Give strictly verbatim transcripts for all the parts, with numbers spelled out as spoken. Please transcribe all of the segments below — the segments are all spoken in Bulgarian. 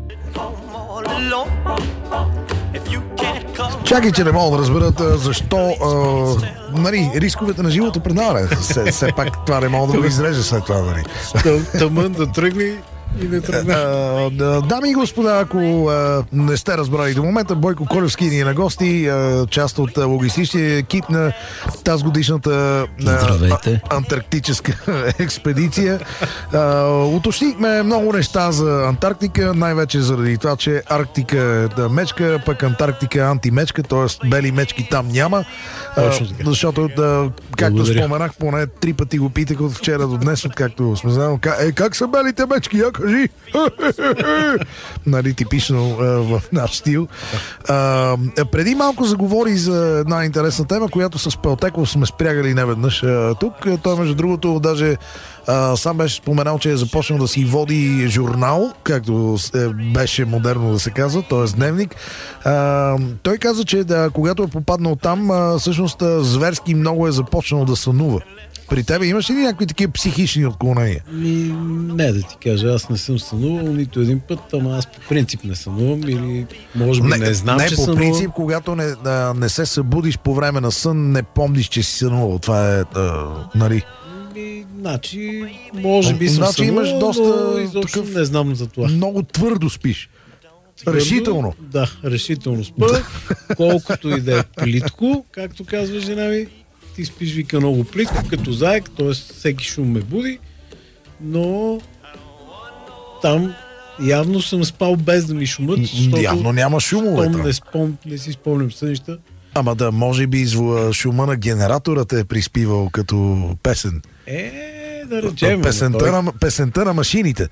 Чакай, че не мога да разберат а, защо а, нали, рисковете на живото предаване. Все, все пак това не мога да го изрежа след това. Нали. Тъмън да тръгне и не тръгне. Дами и господа, ако а, не сте разбрали до момента, Бойко Колевски ни е на гости, а, част от логистичния екип на тази годишната а, антарктическа експедиция. А, уточнихме много неща за Антарктика, най-вече заради това, че Арктика е мечка, пък Антарктика е антимечка, т.е. бели мечки там няма. А, защото, да, както Благодаря. споменах, поне три пъти го питах от вчера до днес, откакто сме знали, е, как са белите мечки? Я кажи! Нали, типично а, в наш стил. А, преди малко заговори за една интересна тема, която с Пелтеков сме спрягали неведнъж а, тук. Той, между другото, даже а, сам беше споменал, че е започнал да си води журнал, както е, беше модерно да се казва, т.е. дневник. А, той каза, че да, когато е попаднал там, а, всъщност а, зверски много е започнал да сънува. При тебе имаш ли някакви такива психични отклонения? Ми, не да ти кажа, аз не съм сънувал нито един път, ама аз по принцип не сънувам или може би не, не знам, не, че по сънувам. принцип, когато не, да, не се събудиш по време на сън, не помниш, че си сънувал. Това е, а, нали... Ми, значи, може би съм значи сънувал, имаш доста, но изобщо не знам за това. Много твърдо спиш. Твърдо, решително. Да, решително спа. Колкото и да е плитко, както казва жена ми, ти спиш вика много плитко, като заек, т.е. всеки шум ме буди, но там явно съм спал без да ми шумът, защото явно няма шумове. Не, спом, не си спомням сънища. Ама да, може би шума на генератора те е приспивал като песен. Е, да речем. Песента, той... на, песента на машините.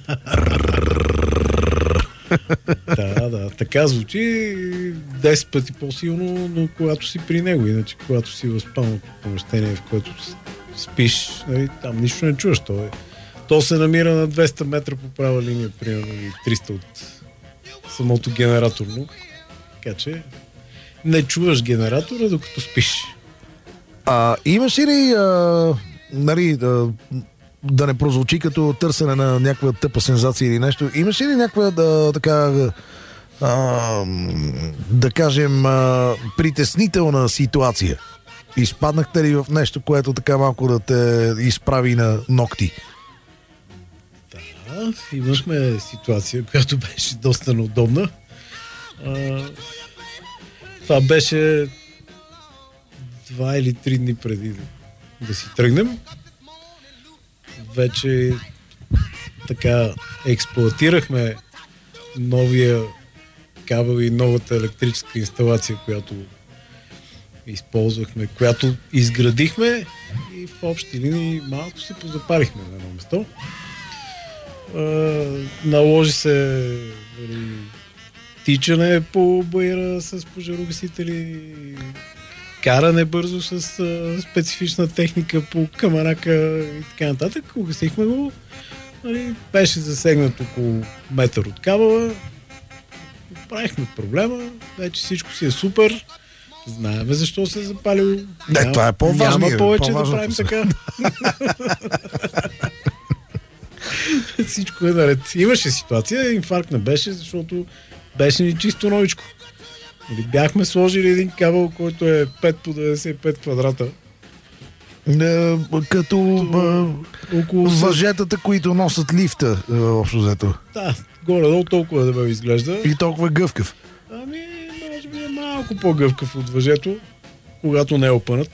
Да, да, така звучи десет пъти по-силно, но когато си при него, иначе когато си в спално помещение, в което спиш, нали, там нищо не чуваш. То, е, то се намира на двеста метра по права линия, примерно триста от самото генераторно. Така че не чуваш генератора, докато спиш. А имаш ли а, нали, а, да не прозвучи като търсене на някаква тъпа сензация или нещо. Имаш ли някаква да, така, а, да кажем, а, притеснителна ситуация? Изпаднахте ли в нещо, което така малко да те изправи на ногти? Да, имахме ситуация, която беше доста неудобна. А, това беше два или три дни преди да, да си тръгнем. Вече така експлоатирахме новия кабел и новата електрическа инсталация, която използвахме, която изградихме и в общи линии малко се позапалихме на едно место. Е, наложи се нали, тичане по баира с пожарогасители, каране бързо с а, специфична техника по камарака и така нататък. Угасихме го. Нали, беше засегнат около метър от кабела. Правихме проблема. Вече всичко си е супер. Знаеме защо се е запалил. Не, това е по-важно. Няма повече да правим се. Така. Всичко е наред. Имаше ситуация, инфаркт не беше, защото беше ни чисто новичко. Бяхме сложили един кабел, който е пет по деветдесет и пет квадрата. Не, като а, около въжетата, които носят лифта, общо взето. Да, горе-долу толкова да бе изглежда. И толкова гъвкав. Ами, може би е малко по-гъвкав от въжето, когато не е опънат.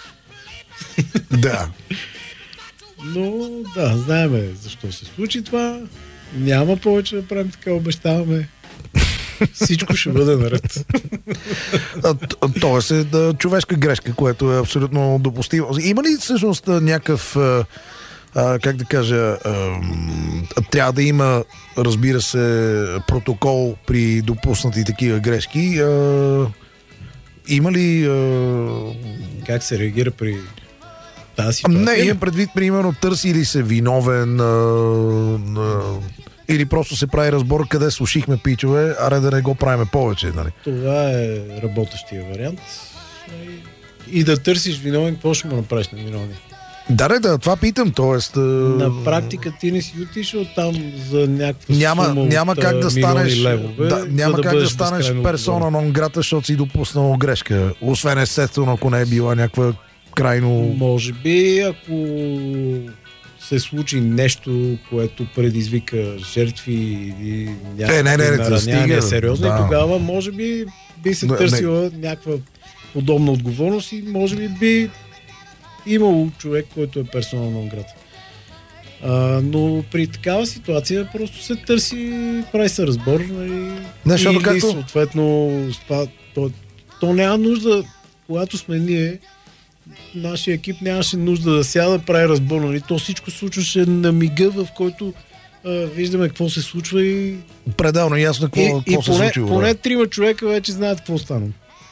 Да. Но, да, знаеме защо се случи това. Няма повече да правим така, обещаваме. Всичко ще бъде наред. Тоест е да, човешка грешка, което е абсолютно допустимо. Има ли всъщност някакъв, а, как да кажа, а, трябва да има, разбира се, протокол при допуснати такива грешки? А, има ли... А... Как се реагира при тази ситуация? Не, имам предвид, примерно, търси ли се виновен... А, а, или просто се прави разбор къде слушихме пичове, аре да не го правиме повече. Нали? Това е работещия вариант. И да търсиш виновен, какво ще му направиш на виновни? Да, да, да, това питам, т.е. На практика ти не си отишъл там за някаква няма, сума няма от как да станеш, левове, да, няма да как да станеш персона нон грата, защото си допуснал грешка. Освен естествено, ако не е била някаква крайно... Може би, ако се случи нещо, което предизвика жертви или някакви е, не, не, не, наранявания сериозни, да. Тогава може би би се търсила не, не. някаква подобна отговорност и може би би имало човек, който е персона нон грата. А, но при такава ситуация просто се търси, прави се разбор, нали, не, или както... съответно това, то, то няма нужда, когато сме ние, нашия екип нямаше нужда да сяда, прави разбор, нали, то всичко случваше на мига, в който а, виждаме какво се случва и... Пределно ясно какво, и, какво и се поне, случило. Поне да. трима човека вече знаят какво стана.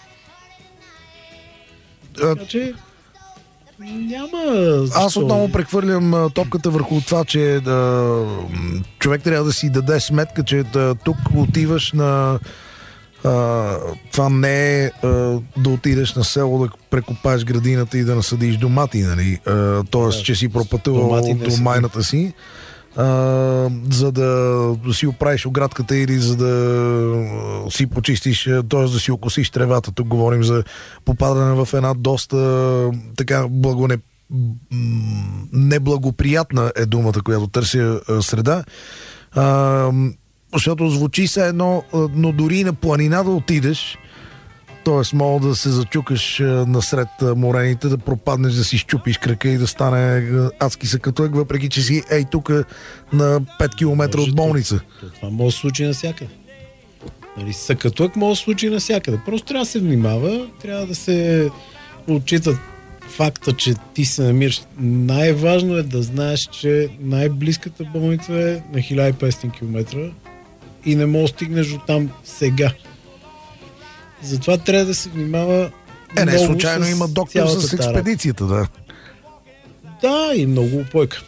А... Така че няма защо. Аз отново прехвърлям топката върху това, че да, човек трябва да си даде сметка, че да, тук отиваш на а, това не е а, да отидеш на село да прекопаеш градината и да насадиш домати, нали? А, тоест, да, че си пропътувал до майната си, а, за да си оправиш оградката или за да си почистиш, т.е. да си окосиш тревата. Тук говорим за попадане в една доста така благоне неблагоприятна е думата, която търся среда. А, защото звучи се едно, но дори и на планина да отидеш, т.е. мога да се зачукаш насред морените, да пропаднеш, да си щупиш крака и да стане адски съкатуек, въпреки че си ей тук на пет километра от болница. То, това може да се случи навсякъде. Нали, съкатуек може да се случи навсякъде. Просто трябва да се внимава, трябва да се отчитат факта, че ти се намираш. Най-важно е да знаеш, че най-близката болница е на хиляда и петстотин километра и не можеш да стигнеш до там сега. Затова трябва да се внимава. Е, не, случайно има доктор с експедицията, да. Да, и много упойка.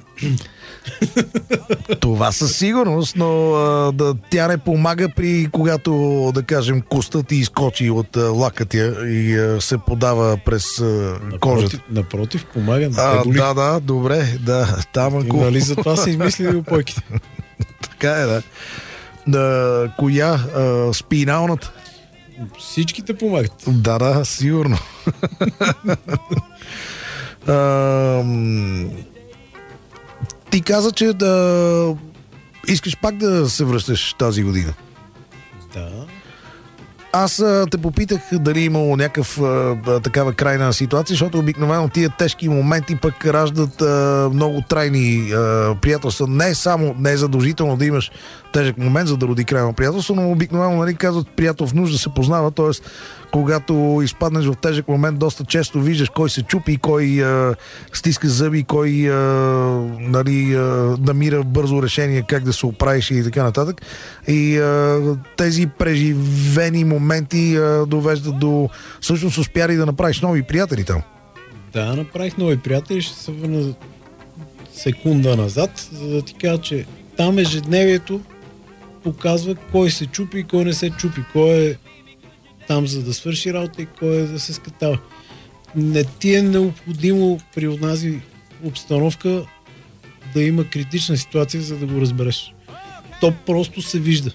Това със сигурност, но а, да, тя не помага при когато, да кажем, костът ти изкочи от а, лакътя и а, се подава през а, кожата. Напротив, помага. А, да, да, добре, да. Там, ако... Нали за това са измислили упойките? Така е, да. да коя? А, спиналната? Всичките помагат. Да, да, сигурно. а, ти каза, че да искаш пак да се връщаш тази година. Да. Аз а, те попитах дали имало някакъв а, такава крайна ситуация, защото обикновено тия тежки моменти пък раждат а, много трайни а, приятелства. Не само, не е задължително да имаш тежък момент, за да роди крайно приятелство, но обикновено, нали, казват, приятел в нужда се познава, т.е. когато изпаднеш в тежък момент, доста често виждаш кой се чупи, кой а, стиска зъби, кой а, нали, а, намира бързо решение как да се оправиш и така нататък. И а, тези преживени моменти а, довеждат до... Всъщност успяли да направиш нови приятели там. Да, направих нови приятели, ще се върна секунда назад, за да ти кажа, че там ежедневието показва кой се чупи и кой не се чупи, кой е там за да свърши работа и кой е да се скатава. Не ти е необходимо при онази обстановка да има критична ситуация, за да го разбереш. То просто се вижда.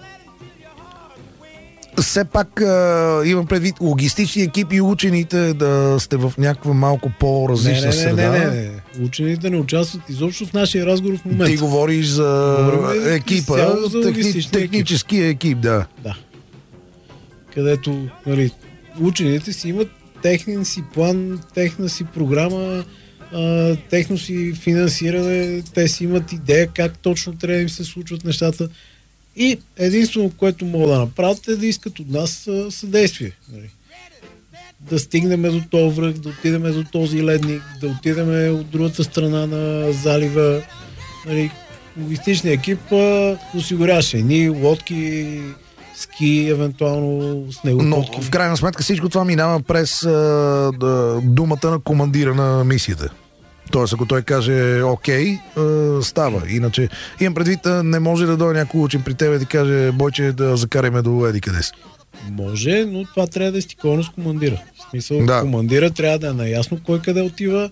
Все пак а, имам предвид логистични екипи и учените да сте в някаква малко по-различна не, не, среда. Не, не, не. Учените не участват изобщо в нашия разговор в момента. Ти говориш за Говорим екипа, за техни, техническия екип, да. Да. Където, нали, учените си имат техния си план, техна си програма, а, техно си финансиране, те си имат идея как точно трябва да им се случват нещата. И единствено, което могат да направят, е да искат от нас съдействие. Нали. Да стигнем до този връх, да отидем до този ледник, да отидем от другата страна на залива. Нали, логистичният екип а, осигуряваше едни лодки, ски, евентуално снегоходки. Но в крайна сметка всичко това минава през а, да, думата на командира на мисията. Тоест, ако той каже окей, а, става. Иначе, имам предвид, не може да дойде някой учен при тебе и да каже, Бойче, да закараме до еди къде си. Може, но това трябва да е стиковано с командира. В смисъл, да. Командира трябва да е наясно кой къде отива,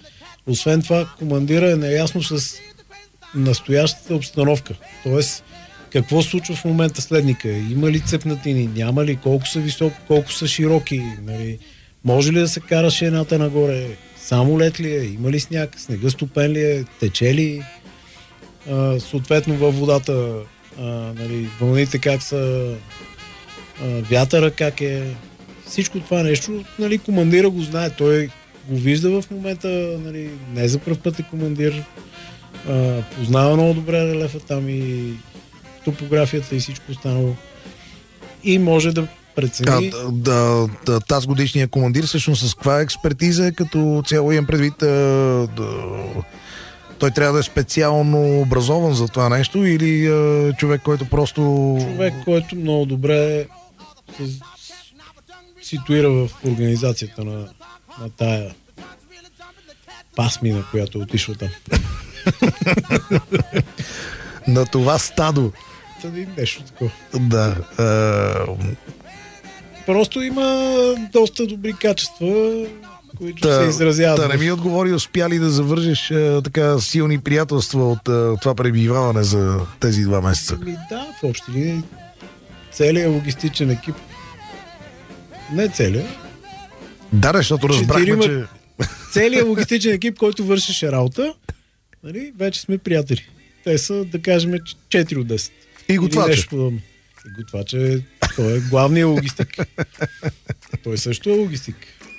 Освен това, командира е наясно с настоящата обстановка. Тоест, какво случва в момента следника? Има ли цепнатини? Няма ли? Колко са високи? Колко са широки? Нали? Може ли да се кара шената нагоре? Само лед ли е? Има ли сняг? Снега стопен ли е? Тече ли? А, съответно във водата а, нали, вълните как са, а, вятъра как е. Всичко това нещо, нали, командира го знае. Той го вижда в момента, нали, не за пръв път е командир. А, познава много добре релефа там и топографията и всичко останало. И може да прецени... Да, да, да, тази годишния командир всъщност с каква експертиза е като цяло имам предвид да, да, той трябва да е специално образован за това нещо или а, човек, който просто... Човек, който много добре се ситуира в организацията на, на тая пасмина, която е отишла там. На това стадо. Тъде нещо такова. Да. А... Просто има доста добри качества, които та, се изразяват. Та не ми отговори, успя ли да завържеш а, така силни приятелства от а, това пребиваване за тези два месеца? Ми, да, в общи линии. Целият логистичен екип. Не целият. Да, защото разбрахме, Четирима... че... Целият логистичен екип, който вършеше работа, нали, вече сме приятели. Те са, да кажем, четири от десет. И готвача. И готвача, той е главният логистик. Той също е логистик.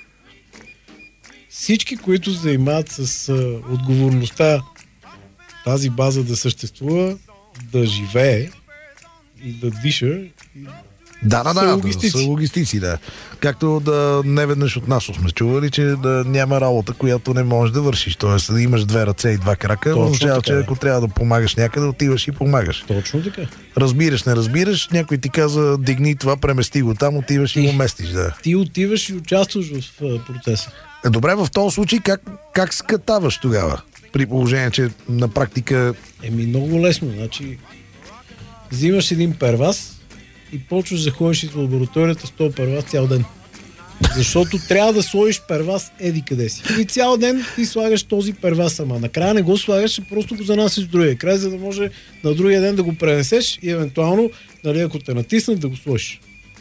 Всички, които се занимават с а, отговорността тази база да съществува, да живее и да диша. И... Да, да, са да, логистици. са логистици, да. Както да не веднъж от нас сме чували, че да няма работа, която не можеш да вършиш. Тоест да имаш две ръце и два крака, означава, че ако трябва да помагаш някъде, отиваш и помагаш. Точно така. Разбираш, не разбираш, някой ти каза, дигни това, премести го там, отиваш и го местиш, да. Ти отиваш и участваш в uh, процеса. Е, добре, в този случай как, как скатаваш тогава? При положение, че на практика... Еми много лесно, значи взимаш един перваз и почваш да ходиш из лабораторията с този перваз цял ден. Защото трябва да сложиш перваз еди къде си. И цял ден ти слагаш този перваз сама. Накрая не го слагаш, а просто го занасяш в другия край, за да може на другия ден да го пренесеш и евентуално, нали, ако те натиснат, да го сложиш.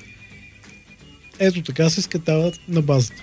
Ето така се скатават на базата.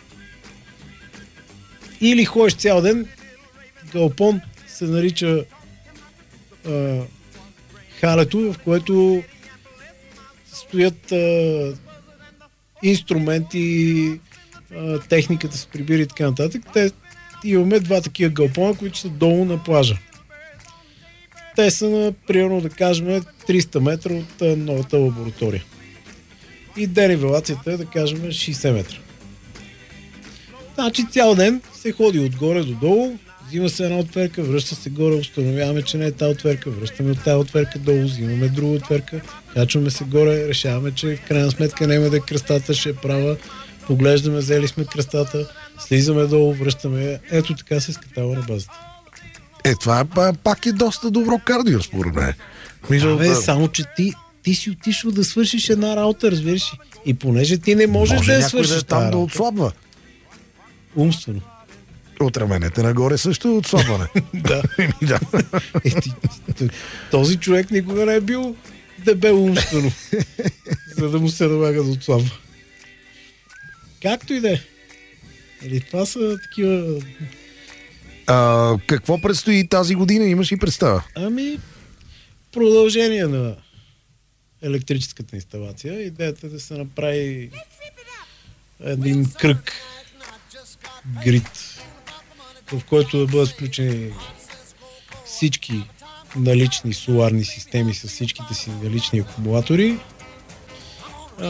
Или ходиш цял ден, галпон се нарича а, халето, в което стоят а, инструменти, а, техниката с прибири и така нататък. Те, имаме два такива галпона, които са долу на плажа. Те са на, примерно да кажем, триста метра от а, новата лаборатория. И денивелацията е, да кажем, шейсет метра. Значи цял ден се ходи отгоре до долу, взима се една отверка, връща се горе, установяваме, че не е тази отверка, връщаме от тази отверка долу, взимаме друга отверка, качваме се горе, решаваме, че в крайна сметка няма да е кръстата, ще е права, поглеждаме, взели сме кръстата, слизаме долу, връщаме я. Ето така се скатава на базата. Е, това пак е доста добро кардио, според мен. Да, бе, само че ти, ти си отишъл да свършиш една работа, разбираш. И понеже ти не можеш може да я някой свършиш да е там да отслабва. Умствено. От раменете нагоре също е отслабване. Да. да. Е, ти, ти, този човек никога не е бил дебел умствено, за да му се налага да отслабва. Както и да е. Нали, това са такива... А, какво предстои тази година? Имаш и представа? Ами, продължение на електрическата инсталация. Идеята е да се направи един кръг грид, в който да бъдат включени всички налични соларни системи с всичките си налични акумулатори, а,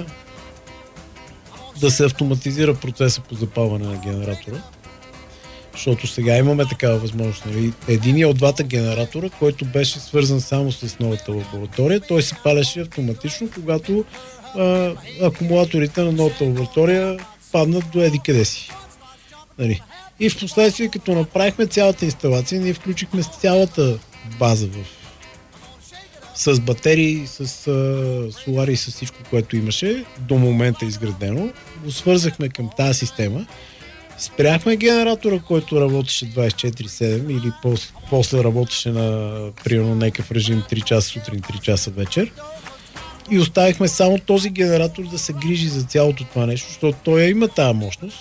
да се автоматизира процеса по запалване на генератора, защото сега имаме такава възможност. Нали? Единият от двата генератора, който беше свързан само с новата лаборатория, той се палеше автоматично, когато а, акумулаторите на новата лаборатория паднат до еди къде си. Нали? И в последствие, като направихме цялата инсталация, ние включихме цялата база в... с батерии, с а, солари и с всичко, което имаше до момента изградено. Го свързахме към тази система Спряхме генератора, който работеше двайсет и четири седем или после, после работеше на примерно някакъв режим три часа сутрин, три часа вечер. И оставихме само този генератор да се грижи за цялото това нещо, защото той има тази мощност.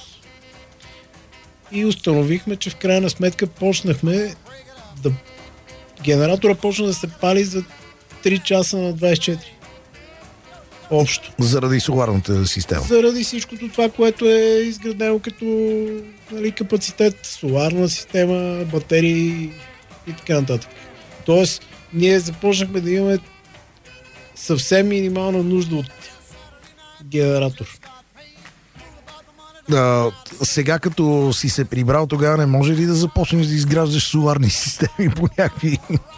И установихме, че в крайна сметка почнахме да... Генератора почна да се пали за три часа на двайсет и четири. Общо. Заради соларната система. Заради всичкото това, което е изградено като, нали, капацитет, соларна система, батерии и така нататък. Тоест, ние започнахме да имаме съвсем минимална нужда от генератор. А, сега като си се прибрал, тогава не може ли да започнеш да изграждаш соларни системи по някакви...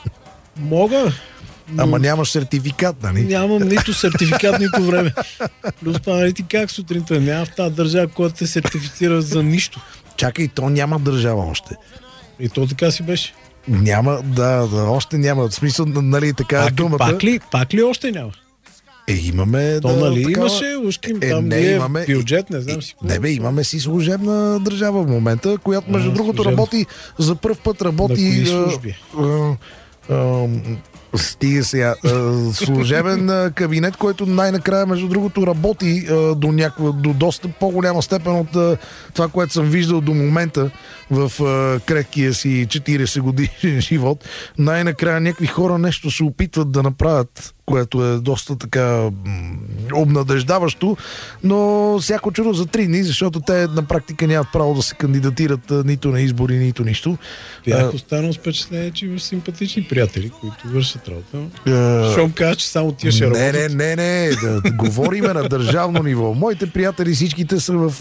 Мога. Но... Ама нямаш сертификат, нали? Нямам нито сертификат, нито време. Плюс това, нали ти как сутринта? Няма в тази държава, която те сертифицира за нищо. Чакай, то няма държава още. И то така си беше. Няма, да, да, още няма. В смисъл, нали, така пак, думата... Пак ли, пак ли още няма? Е, имаме... То, да, нали, такава... имаше ушким, е, там не, е имаме... бюджет, не знам е, си. Не бе, имаме си служебна държава в момента, която между а, другото служебна. Работи, за пръв път работи... На кои служби? А, а, а, стига сега. Служебен кабинет, който най-накрая, между другото, работи до, някаква, до доста по-голяма степен от това, което съм виждал до момента в крехкия си четирийсет годишен живот. Най-накрая някакви хора нещо се опитват да направят, което е доста така обнадеждаващо, но всяко чудо за три дни, защото те на практика нямат право да се кандидатират нито на избори, нито нищо. Бях останал с впечатление, че имаш симпатични приятели, които вършат работа. Uh, Щом кажа, че само тия ще не, работят. не, не, не, да, да говориме на държавно ниво. Моите приятели всичките са в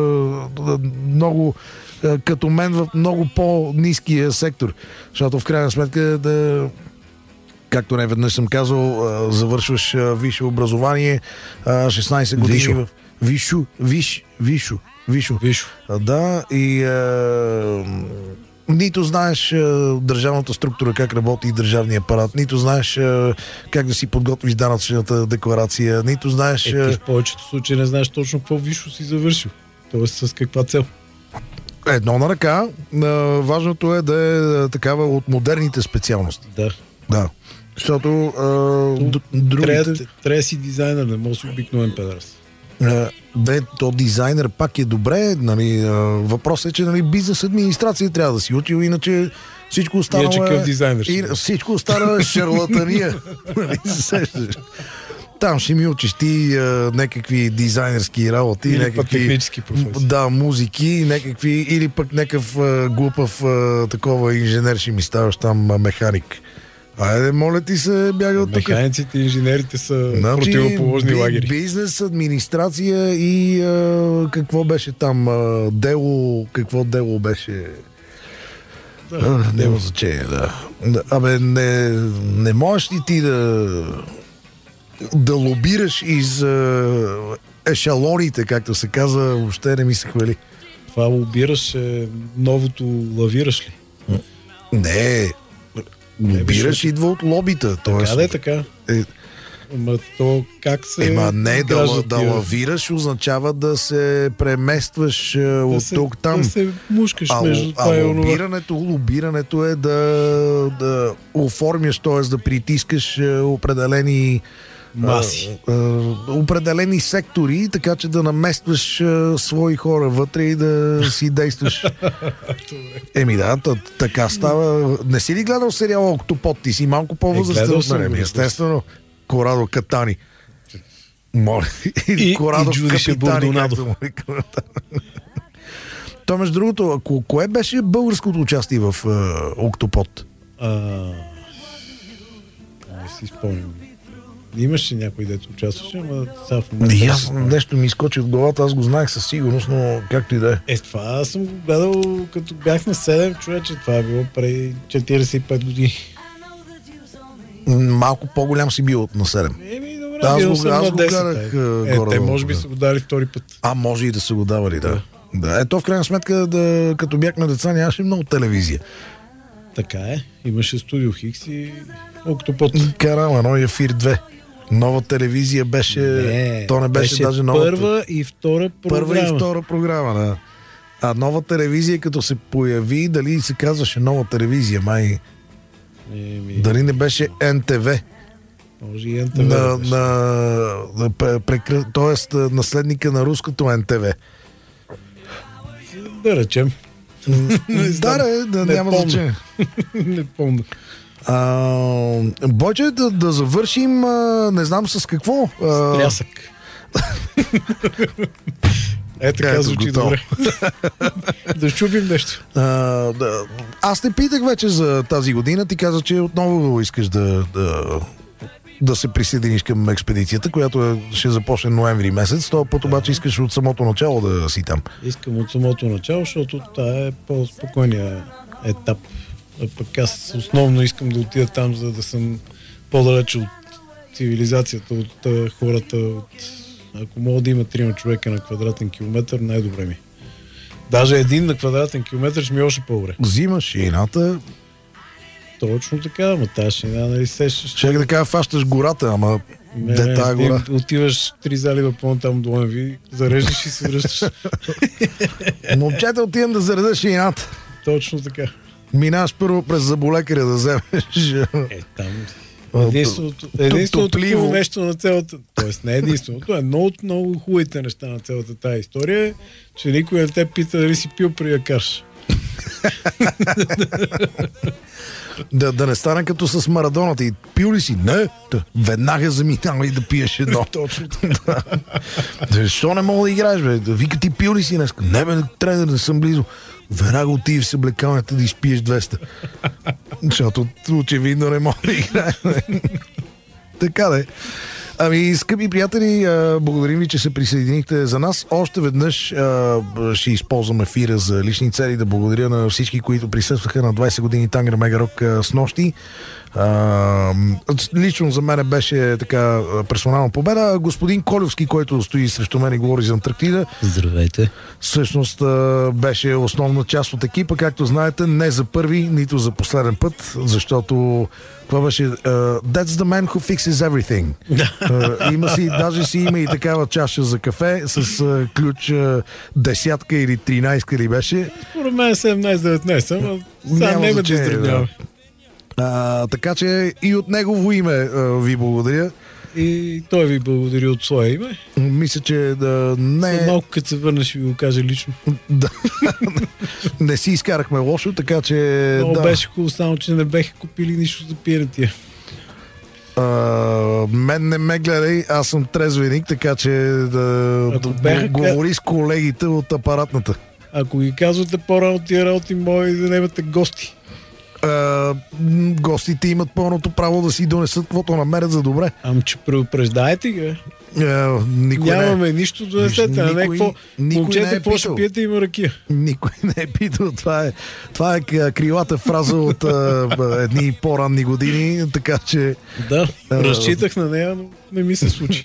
uh, много, uh, като мен, в много по-ниския сектор. Защото в крайна сметка да... Както не веднъж съм казал, завършваш висше образование, шестнайсет години Вишо. в... Вишу, виш, вишо, вишо. Вишо. Да, и а, нито знаеш а, държавната структура, как работи държавния апарат, нито знаеш а, как да си подготвиш данъчната декларация, нито знаеш... Е, ти в повечето случаи не знаеш точно какво висшо си завършил. Тоест с каква цел. Едно на ръка. А, важното е да е а, такава от модерните специалности. Да. Да. Защото а, д- другите... Трябва, трябва да си дизайнер, не може да си обикновен педарас. Бе, то дизайнер пак е добре, нали, въпросът е, че нали, бизнес администрация трябва да си учил, иначе всичко останало Иначе къв дизайнер и, всичко останало е шарлатания. Нали, там ще ми учиш ти а, някакви дизайнерски работи, или някакви технически професии. Да, музики, някакви, или пък някакъв а, глупав а, такова инженер ще ми ставаш там а, механик. Айде, моля ти се, бяга от тук. Механиците и инженерите са Значи, противоположни би, лагери. Бизнес, администрация и а, какво беше там? А, дело, какво дело беше? Да, а, няма значение, да. Абе, не, не можеш ли ти да да лобираш из а, ешалоните, както се казва, въобще не ми се хвали. Това лобираш е новото лавираш ли? Не, лобираш идва от лобита. Така Тоест, да е така. Е, Ама то как се... Ема не, да, граждат да тия? лавираш означава да се преместваш а, Да от се- тук там. Да се мушкаш А, между а това и онова. лобирането, лобирането е да, да оформяш, т.е. да притискаш а, определени Маси. а, а, определени сектори, така че да наместваш а, свои хора вътре и да си действаш. Еми да, т- така става. Не си ли гледал сериала Октопод? Ти си малко по-възрастен гледал от съм мен. го, Еми, Естествено. Корадо Катани. Моля. И- Корадо и Джудише Капитани, Бордонадо. както му викаме. То, между другото, ако, кое беше българското участие в а, Октопод? А, не си спомням. Имаше някой, дето участваше, ама сега в момента... И аз нещо ми изкочи в главата, аз го знаех със сигурност, но както и да е. Е, това съм го гледал като бях на седем, човече. Това е било преди четирийсет и пет години. Малко по-голям си бил от на седем. Еми, добре, Аз бил го- съм аз на го десет. гледах, е. а, Е, горе-долу, те може би да. са го дали втори път. А, може и да са го давали, да. Да, ето в крайна сметка, да, като бяхме деца, нямаше много телевизия. Така е. Имаше Студио Хикс и Октопод. Карам, едно и Ефир две. Нова телевизия беше... Не, то не беше, беше даже нова... първа и втора програма. Първа и втора програма, да. А нова телевизия, като се появи, дали се казваше нова телевизия, май... Еми... Дали не беше Ен Те Ве? Може и Ен Те Ве на, да беше. на, на, прекр... Тоест, наследника на руското Ен Те Ве. Да речем. Да, да, да не няма помня. значение. Не помня. А, Бойче, да, да завършим, а, не знам с какво. А, Трясък. Е, така Ето, звучи готово. добре. Да щупим нещо. а, да. Аз те питах вече за тази година. Ти каза, че отново искаш да, да, да се присъединиш към експедицията, която е, ще започне ноември месец. Това път обаче искаш от самото начало да си там. Искам от самото начало, защото това е по-спокойния етап. А пък аз основно искам да отида там, за да съм по-далече от цивилизацията, от а, хората. От... Ако мога да има трима човека на квадратен километър, най-добре ми. Даже един на квадратен километър ще ми е още по-добре. Взимаш шината. Точно така, ама тази шина, нали сещаш? Ще да кажа, фащаш гората, ама Не, де тая не, гора? отиваш три залива по-натам до Енви, зареждаш и се връщаш. Момчета, отивам да зареда шината. Точно така. Минаваш първо през заболекаря да вземеш. Е, там... Единственото, единственото хубаво нещо на цялата... Тоест не единственото, едно от много хубавите неща на цялата тази история е, че никой не те пита дали си пил при да караш. Да, да не стане като с Марадоната. И пил ли си? Не. Да, веднага заминава и да пиеш едно. Точно. Да. Защо не мога да играеш, бе? Да вика, ти пил ли си днес? Не, бе, тренер, да съм близо. Веднага отиди в съблекалнята да изпиеш двеста. Защото очевидно не мога да играеш. Така да е. Ами, скъпи приятели, благодарим ви, че се присъединихте за нас. Още веднъж ще използвам ефира за лични цели да благодаря на всички, които присъстваха на двайсет години Тангра Мега Рок с нощи. Лично за мен беше така персонална победа. Господин Колевски, който стои срещу мен и говори за Антарктида. Здравейте. Всъщност беше основна част от екипа, както знаете, не за първи, нито за последен път, защото това беше uh, That's the man who fixes everything. Uh, има си, даже си има и такава чаша за кафе с uh, ключ uh, десятка или тринайсетка ли беше. Според мен седемнайсет-деветнайсет, ама сега не ме да издравняваме. Uh, така че и от негово име uh, ви благодаря. И той ви благодари от своя име. Мисля, че да не... След малко, като се върнеш, ви го кажа лично. Да. Не си изкарахме лошо, така че... Много да. беше хубаво, само че не беха купили нищо за пиене. Uh, мен не ме гледай, аз съм трезвеник, така че да, да бяха... говори с колегите от апаратната. Ако ги казвате по-рано тия работи, може да не имате гости. Uh, гостите имат пълното право да си донесат каквото намерят за добре. Ами че предупреждайте ги. Uh, никой Нямаме не... нищо да донесете. А не какво? Момчета, какво ще пиете, има ракия. Никой не е питал. Това е, това е крилата фраза от uh, едни по-ранни години, така че... Да, uh, разчитах на нея, но не ми се случи.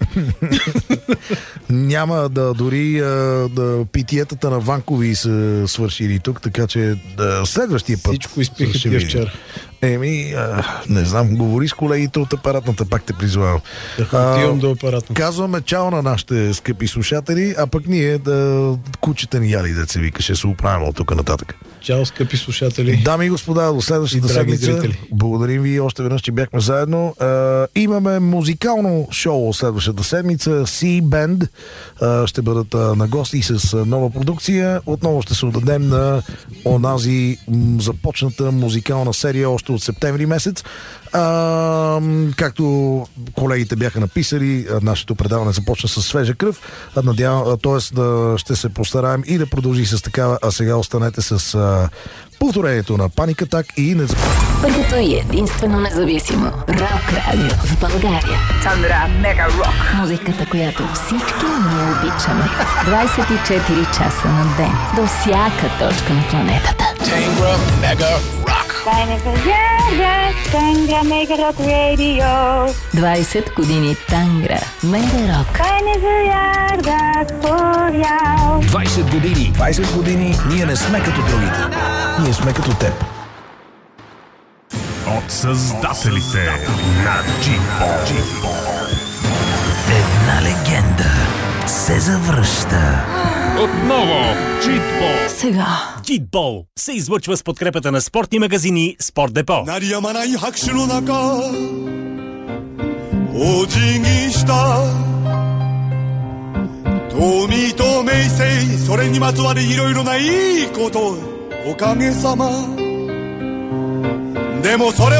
Няма да дори да питиетата на Ванкови са свършили тук, така че да, следващия път... Всичко изпиха тия вчера. Еми, а, не знам, говори с колегите от апаратната, пак те призвавам. Да, отивам до апаратната. Казваме чао на нашите скъпи слушатели, а пък ние да кучета ни яли, да се вика, ще се оправим от тук нататък. Чао, скъпи слушатели. Дами и господа, до следващата седмица. Зрители. Благодарим ви още веднъж, че бяхме заедно. А, имаме музикално шоу следващата седмица. C-Band а, ще бъдат а, на гости с а, нова продукция. Отново ще се отдадем на онази м, започната музикална серия още от септември месец. А, както колегите бяха написали, нашето предаване започна с свежа кръв. Надявам, т.е. да ще се постараем и да продължи с такава, а сега останете с а, повторението на Panic Attack и не Първото и единствено независимо рок радио в България. Тангра Мега Рок. Музиката, която всички ние обичаме. двайсет и четири часа на ден. До всяка точка на планетата. Тангра Мега Рок. Bijna verjaardag, Tangra Mega Rock Radio. двайсет години Тангра Мега Рок. Bijna verjaardag voor jou. двайсет години. двайсет години ние не сме като другите. Ние сме като теб. От създателите на Джипо. Една легенда се завръща. Отново Читбол. Сега. Читбол се излъчва с подкрепата на спортни магазини Спорт Депо. 鳴りやまない拍手の中お辞儀した富と名声それにまつわるいろいろないいことおかげさまでもそれ